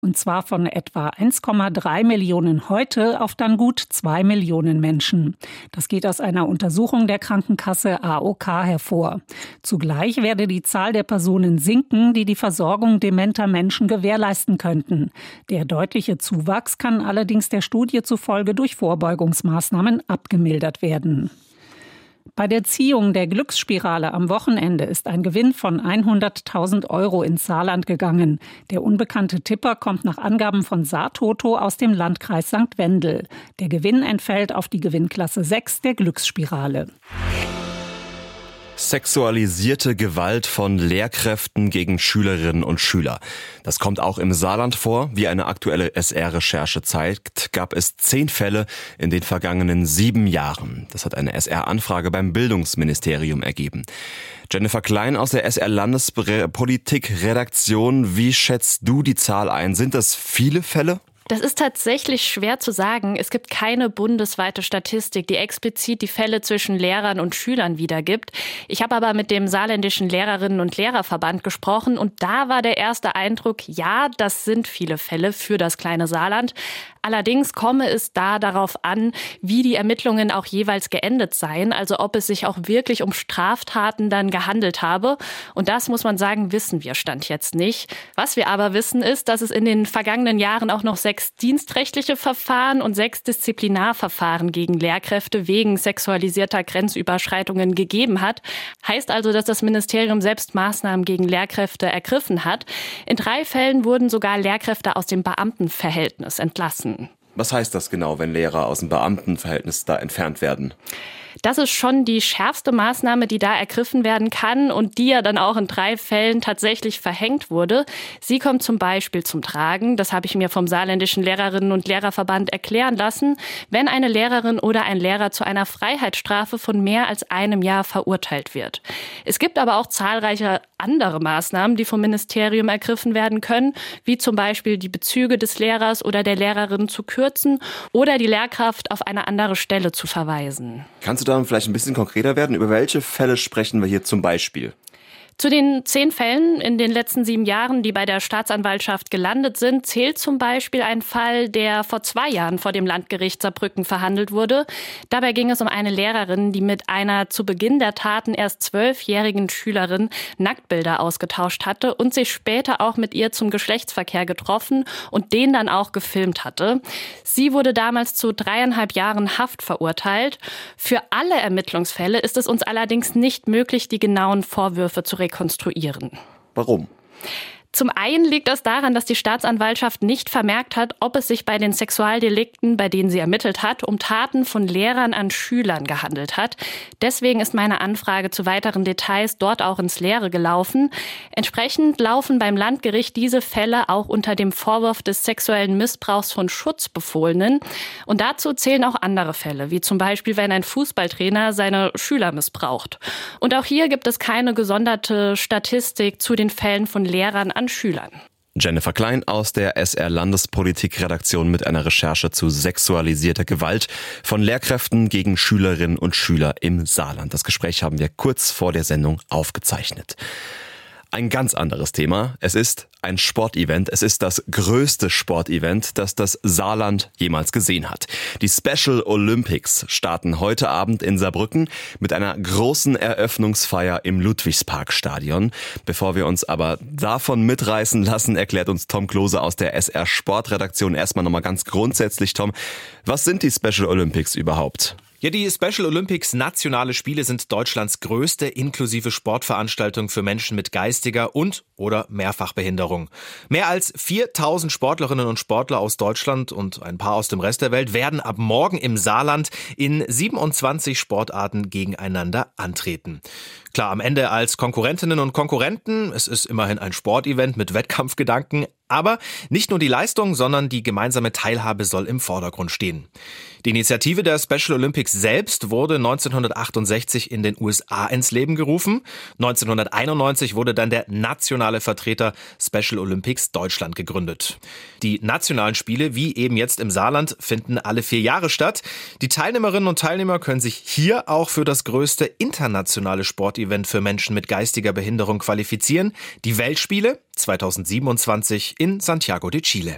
Und zwar von etwa 1,3 Millionen heute auf dann gut 2 Millionen Menschen. Das geht aus einer Untersuchung der Krankenkasse AOK hervor. Zugleich werde die Zahl der Personen sinken, die die Versorgung dementer Menschen gewährleisten könnten. Der deutliche Zuwachs kann allerdings der Studie zufolge durch Vorbeugungsmaßnahmen abgemildert werden. Bei der Ziehung der Glücksspirale am Wochenende ist ein Gewinn von 100.000 € ins Saarland gegangen. Der unbekannte Tipper kommt nach Angaben von Saartoto aus dem Landkreis St. Wendel. Der Gewinn entfällt auf die Gewinnklasse 6 der Glücksspirale. Sexualisierte Gewalt von Lehrkräften gegen Schülerinnen und Schüler. Das kommt auch im Saarland vor. Wie eine aktuelle SR-Recherche zeigt, gab es 10 Fälle in den vergangenen 7 Jahren. Das hat eine SR-Anfrage beim Bildungsministerium ergeben. Jennifer Klein aus der SR-Landespolitik-Redaktion. Wie schätzt du die Zahl ein? Sind das viele Fälle? Das ist tatsächlich schwer zu sagen. Es gibt keine bundesweite Statistik, die explizit die Fälle zwischen Lehrern und Schülern wiedergibt. Ich habe aber mit dem saarländischen Lehrerinnen- und Lehrerverband gesprochen und da war der erste Eindruck, ja, das sind viele Fälle für das kleine Saarland. Allerdings komme es da darauf an, wie die Ermittlungen auch jeweils geendet seien, also ob es sich auch wirklich um Straftaten dann gehandelt habe. Und das, muss man sagen, wissen wir Stand jetzt nicht. Was wir aber wissen ist, dass es in den vergangenen Jahren auch noch 6 dienstrechtliche Verfahren und 6 Disziplinarverfahren gegen Lehrkräfte wegen sexualisierter Grenzüberschreitungen gegeben hat. Heißt also, dass das Ministerium selbst Maßnahmen gegen Lehrkräfte ergriffen hat. In 3 Fällen wurden sogar Lehrkräfte aus dem Beamtenverhältnis entlassen. Was heißt das genau, wenn Lehrer aus dem Beamtenverhältnis da entfernt werden? Das ist schon die schärfste Maßnahme, die da ergriffen werden kann und die ja dann auch in 3 Fällen tatsächlich verhängt wurde. Sie kommt zum Beispiel zum Tragen, das habe ich mir vom saarländischen Lehrerinnen- und Lehrerverband erklären lassen, wenn eine Lehrerin oder ein Lehrer zu einer Freiheitsstrafe von mehr als einem Jahr verurteilt wird. Es gibt aber auch zahlreiche andere Maßnahmen, die vom Ministerium ergriffen werden können, wie zum Beispiel die Bezüge des Lehrers oder der Lehrerin zu kürzen oder die Lehrkraft auf eine andere Stelle zu verweisen. Kannst du da vielleicht ein bisschen konkreter werden? Über welche Fälle sprechen wir hier zum Beispiel? Zu den 10 Fällen in den letzten 7 Jahren, die bei der Staatsanwaltschaft gelandet sind, zählt zum Beispiel ein Fall, der vor 2 Jahren vor dem Landgericht Saarbrücken verhandelt wurde. Dabei ging es um eine Lehrerin, die mit einer zu Beginn der Taten erst 12-jährigen Schülerin Nacktbilder ausgetauscht hatte und sich später auch mit ihr zum Geschlechtsverkehr getroffen und den dann auch gefilmt hatte. Sie wurde damals zu 3,5 Jahren Haft verurteilt. Für alle Ermittlungsfälle ist es uns allerdings nicht möglich, die genauen Vorwürfe zu rekonstruieren. Warum? Zum einen liegt das daran, dass die Staatsanwaltschaft nicht vermerkt hat, ob es sich bei den Sexualdelikten, bei denen sie ermittelt hat, um Taten von Lehrern an Schülern gehandelt hat. Deswegen ist meine Anfrage zu weiteren Details dort auch ins Leere gelaufen. Entsprechend laufen beim Landgericht diese Fälle auch unter dem Vorwurf des sexuellen Missbrauchs von Schutzbefohlenen. Und dazu zählen auch andere Fälle, wie zum Beispiel, wenn ein Fußballtrainer seine Schüler missbraucht. Und auch hier gibt es keine gesonderte Statistik zu den Fällen von Lehrern an Schülern. Jennifer Klein aus der SR-Landespolitik-Redaktion mit einer Recherche zu sexualisierter Gewalt von Lehrkräften gegen Schülerinnen und Schüler im Saarland. Das Gespräch haben wir kurz vor der Sendung aufgezeichnet. Ein ganz anderes Thema. Es ist ein Sportevent. Es ist das größte Sportevent, das das Saarland jemals gesehen hat. Die Special Olympics starten heute Abend in Saarbrücken mit einer großen Eröffnungsfeier im Ludwigsparkstadion. Bevor wir uns aber davon mitreißen lassen, erklärt uns Tom Klose aus der SR Sportredaktion erstmal nochmal ganz grundsätzlich, Tom, was sind die Special Olympics überhaupt? Ja, die Special Olympics nationale Spiele sind Deutschlands größte inklusive Sportveranstaltung für Menschen mit geistiger und oder Mehrfachbehinderung. Mehr als 4.000 Sportlerinnen und Sportler aus Deutschland und ein paar aus dem Rest der Welt werden ab morgen im Saarland in 27 Sportarten gegeneinander antreten. Klar, am Ende als Konkurrentinnen und Konkurrenten. Es ist immerhin ein Sportevent mit Wettkampfgedanken. Aber nicht nur die Leistung, sondern die gemeinsame Teilhabe soll im Vordergrund stehen. Die Initiative der Special Olympics selbst wurde 1968 in den USA ins Leben gerufen. 1991 wurde dann der nationale Vertreter Special Olympics Deutschland gegründet. Die nationalen Spiele, wie eben jetzt im Saarland, finden alle 4 Jahre statt. Die Teilnehmerinnen und Teilnehmer können sich hier auch für das größte internationale Sportevent für Menschen mit geistiger Behinderung qualifizieren. Die Weltspiele 2027 in Santiago de Chile.